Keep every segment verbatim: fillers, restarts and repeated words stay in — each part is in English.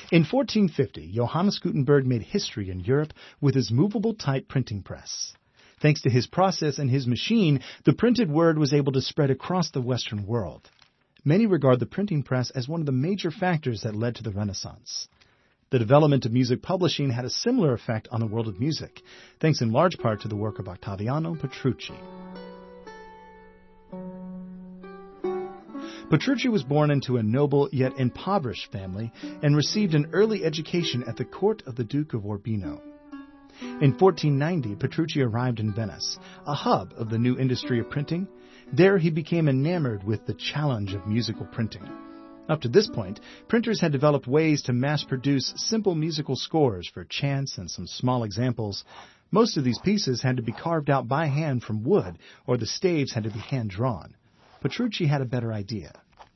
In fourteen fifty, Johannes Gutenberg made history in Europe with his movable type printing press. Thanks to his process and his machine, the printed word was able to spread across the Western world. Many regard the printing press as one of the major factors that led to the Renaissance. The development of music publishing had a similar effect on the world of music, thanks in large part to the work of Ottaviano Petrucci. Petrucci was born into a noble yet impoverished family and received an early education at the court of the Duke of Urbino. In fourteen ninety, Petrucci arrived in Venice, a hub of the new industry of printing. There he became enamored with the challenge of musical printing. Up to this point, printers had developed ways to mass-produce simple musical scores for chants and some small examples. Most of these pieces had to be carved out by hand from wood, or the staves had to be hand-drawn. Petrucci had a better idea.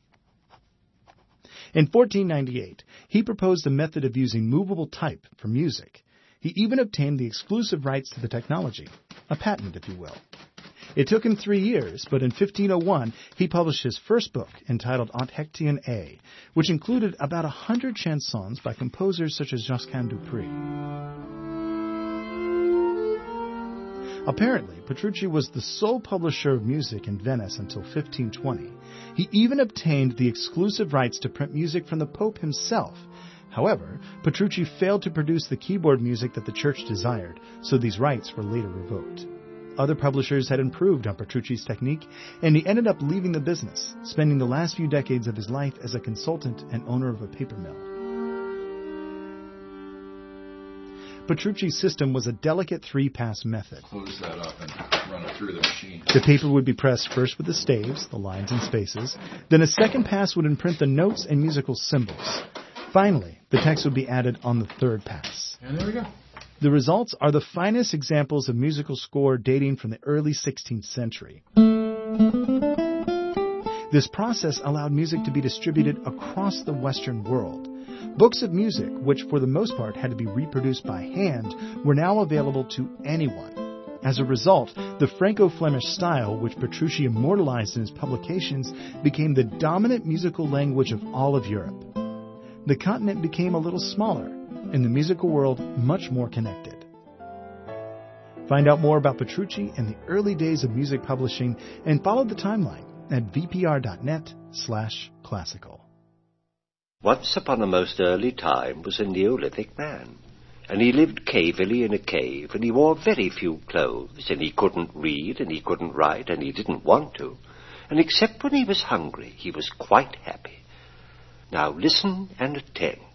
In fourteen ninety-eight, he proposed a method of using movable type for music. He even obtained the exclusive rights to the technology, a patent, if you will. It took him three years, but in fifteen oh one, he published his first book, entitled Onthectian A, which included about a hundred chansons by composers such as Josquin Dupri. Apparently, Petrucci was the sole publisher of music in Venice until fifteen twenty. He even obtained the exclusive rights to print music from the Pope himself. However, Petrucci failed to produce the keyboard music that the Church desired, so these rights were later revoked. Other publishers had improved on Petrucci's technique, and he ended up leaving the business, spending the last few decades of his life as a consultant and owner of a paper mill. Petrucci's system was a delicate three-pass method. Close that up and run it through the machine. The paper would be pressed first with the staves, the lines and spaces. Then a second pass would imprint the notes and musical symbols. Finally, the text would be added on the third pass. And there we go. The results are the finest examples of musical score dating from the early sixteenth century. This process allowed music to be distributed across the Western world. Books of music, which for the most part had to be reproduced by hand, were now available to anyone. As a result, the Franco-Flemish style, which Petrucci immortalized in his publications, became the dominant musical language of all of Europe. The continent became a little smaller, and the musical world much more connected. Find out more about Petrucci and the early days of music publishing and follow the timeline at vpr.net slash classical. Once upon a most early time was a Neolithic man, and he lived cavily in a cave, and he wore very few clothes, and he couldn't read, and he couldn't write, and he didn't want to, and except when he was hungry, he was quite happy. Now listen and attend.